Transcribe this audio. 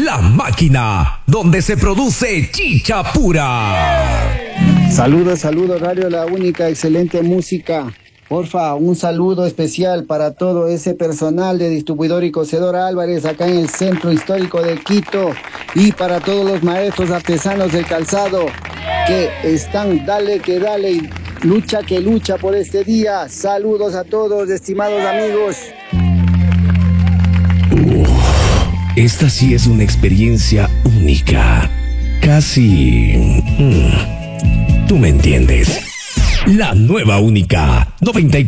La Máquina, donde se produce chicha pura. Saludos, Radio La Única, excelente música. Porfa, un saludo especial para todo ese personal de Distribuidor y Cocedor Álvarez acá en el Centro Histórico de Quito y para todos los maestros artesanos del calzado que están dale que dale y lucha que lucha por este día. Saludos a todos, estimados amigos. Esta sí es una experiencia única. Casi... tú me entiendes. La nueva única 94.